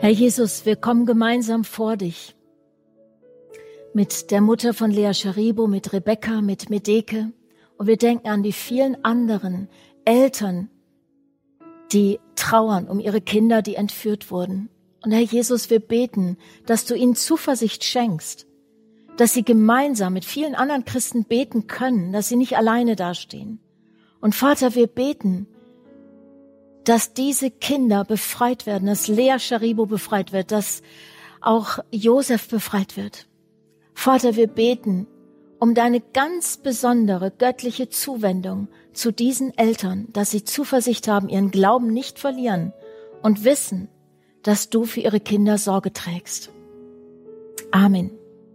Herr Jesus, wir kommen gemeinsam vor dich. Mit der Mutter von Lea Scharibo, mit Rebecca, mit Medeke. Und wir denken an die vielen anderen Eltern, die trauern um ihre Kinder, die entführt wurden. Und Herr Jesus, wir beten, dass du ihnen Zuversicht schenkst, dass sie gemeinsam mit vielen anderen Christen beten können, dass sie nicht alleine dastehen. Und Vater, wir beten, dass diese Kinder befreit werden, dass Lea Scharibo befreit wird, dass auch Josef befreit wird. Vater, wir beten um deine ganz besondere göttliche Zuwendung zu diesen Eltern, dass sie Zuversicht haben, ihren Glauben nicht verlieren und wissen, dass du für ihre Kinder Sorge trägst. Amen.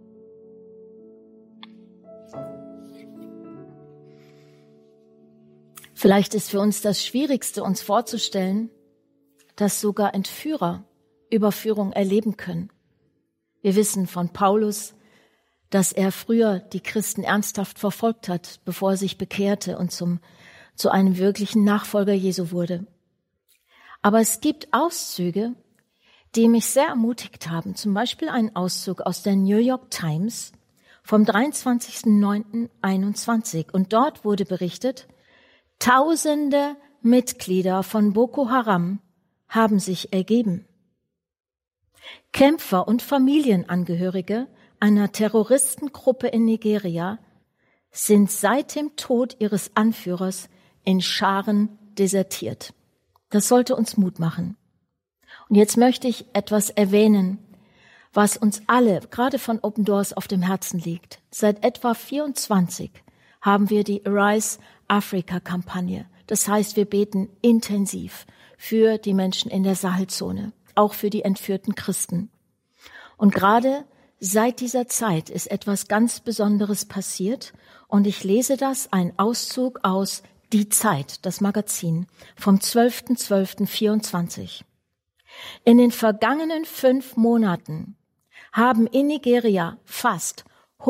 Vielleicht ist für uns das Schwierigste, uns vorzustellen, dass sogar Entführer Überführung erleben können. Wir wissen von Paulus, dass er früher die Christen ernsthaft verfolgt hat, bevor er sich bekehrte und zu einem wirklichen Nachfolger Jesu wurde. Aber es gibt Auszüge, die mich sehr ermutigt haben. Zum Beispiel ein Auszug aus der New York Times vom 23.09.21. Und dort wurde berichtet, Tausende Mitglieder von Boko Haram haben sich ergeben. Kämpfer und Familienangehörige einer Terroristengruppe in Nigeria sind seit dem Tod ihres Anführers in Scharen desertiert. Das sollte uns Mut machen. Und jetzt möchte ich etwas erwähnen, was uns alle, gerade von Open Doors, auf dem Herzen liegt. Seit etwa 24 haben wir die Arise Africa-Kampagne. Das heißt, wir beten intensiv für die Menschen in der Sahelzone, auch für die entführten Christen. Und gerade seit dieser Zeit ist etwas ganz Besonderes passiert und ich lese das, ein Auszug aus Die Zeit, das Magazin, vom 12.12.24. In den vergangenen 5 Monaten haben in Nigeria fast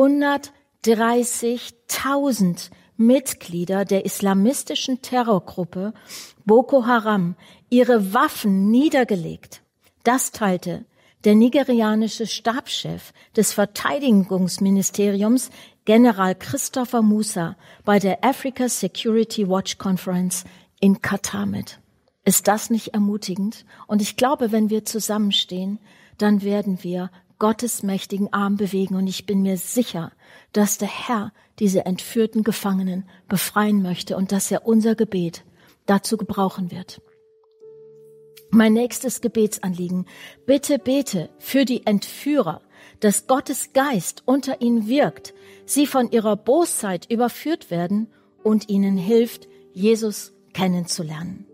130.000 Mitglieder der islamistischen Terrorgruppe Boko Haram ihre Waffen niedergelegt. Das teilte der nigerianische Stabschef des Verteidigungsministeriums, General Christopher Musa, bei der Africa Security Watch Conference in Katar mit. Ist das nicht ermutigend? Und ich glaube, wenn wir zusammenstehen, dann werden wir Gottes mächtigen Arm bewegen. Und ich bin mir sicher, dass der Herr diese entführten Gefangenen befreien möchte und dass er unser Gebet dazu gebrauchen wird. Mein nächstes Gebetsanliegen. Bitte bete für die Entführer, dass Gottes Geist unter ihnen wirkt, sie von ihrer Bosheit überführt werden und ihnen hilft, Jesus kennenzulernen.